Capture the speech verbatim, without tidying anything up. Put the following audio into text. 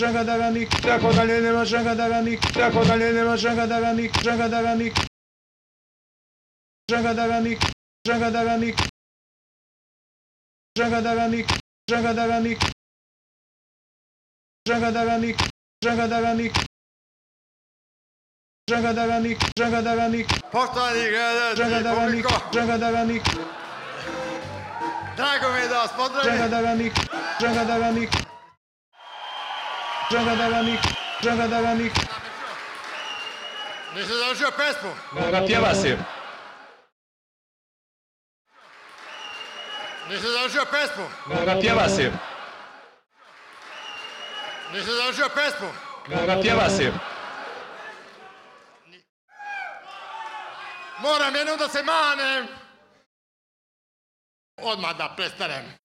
Žagadarak, tako dalje nema žagadarak, tako dalje nema žagadarak, žagadarak, žagadarak, žagadarak, žagadarak, žagadarak, žagadarak, žagadarak, žagadarak, žagadarak, Poštovani gledalci, žagadarak, publiko, žagadarak, drago mi je da vas pozdravim. žagadarak, žagadarak, žagadarak, žagadarak. Nisam završio pesmu. Koga pjeva si? Nisam završio pesmu. Koga pjeva si? Nisam završio pesmu. Koga pjeva si? Moram jednom da se manem. Odmah da prestanem.